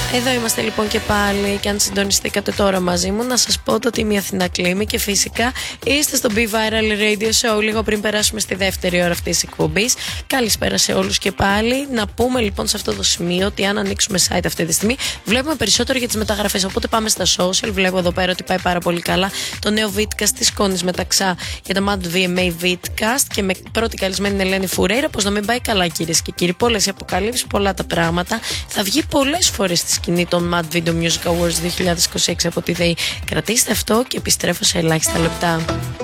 Εδώ είμαστε λοιπόν και πάλι. Και αν συντονιστήκατε τώρα μαζί μου, να σας πω ότι είμαι η Αθηνά Κλήμη και φυσικά είστε στο Be Viral Radio Show. Λίγο πριν περάσουμε στη δεύτερη ώρα αυτής της εκπομπής. Καλησπέρα σε όλους και πάλι. Να πούμε λοιπόν σε αυτό το σημείο ότι αν ανοίξουμε site αυτή τη στιγμή, βλέπουμε περισσότερο για τις μεταγραφές. Οπότε πάμε στα social. Βλέπω εδώ πέρα ότι πάει πάρα πολύ καλά το νέο Vidcast της Κόνης Μεταξά για τα Mad VMA Vidcast και με πρώτη καλεσμένη την Ελένη Φουρέιρα. Πως να μην πάει καλά, κυρίες και κύριοι. Πολλές οι αποκαλύψεις, πολλά τα πράγματα. Θα βγει πολλές φορές στη σκηνή των Mad Video Music Awards 2026 από τη ΔΕΗ. Κρατήστε αυτό και επιστρέφω σε ελάχιστα λεπτά.